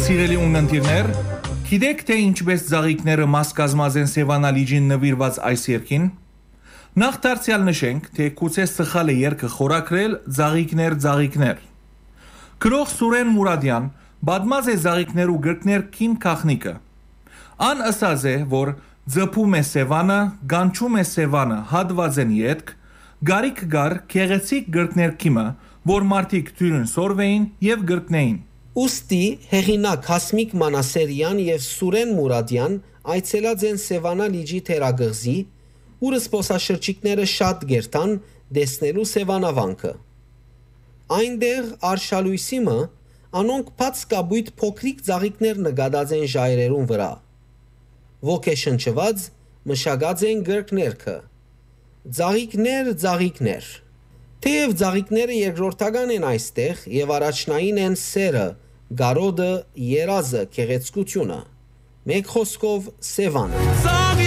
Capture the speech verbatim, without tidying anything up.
Սիրելի ունգընտիրներ, գիտեք թե ինչպես ծաղիկները մաս կազմած են Սևանա լիճին նվիրված այս երգին։ Նախ դարձյալ նշենք, թե գուցե սխալ է երգը խորակրել «Ծաղիկներ, ծաղիկներ»։ Գրող Սուրեն Մուրադյան պատմած է ծաղիկներ ու գրքներ քին քաղնիկը։ Ան ասած է, որ ձփում է Սևանը, գանչում է Սևանը հատված են ետք, գարիք գար քեղեցիկ գրքներ քիմը, որ մարդիկ թյուրն սորվեին եւ գրքնեին։ Ուստի հեղինակ Հասմիկ Մանասերյան եւ Սուրեն Մուրադյան այցելած են Սևանա լիճի թերագղզի, ուր զբոսաշրջիկները շատ գերտան դեսնելու Սևանավանքը։ Այնտեղ արշալույսիմը անոնք բաց կաբույտ փոքրիկ ծաղիկներ նկատած են ժայռերուն վրա։ Ոգեշնչված մշակած են գրքներքը։ Ծաղիկներ, ծաղիկներ։ Թեև ծաղիկները երկրորդական են այստեղ եւ առաջնային են սերը, գարոդը, երազը, քեղեցկությունը։ Մեկ խոսքով Սևանը։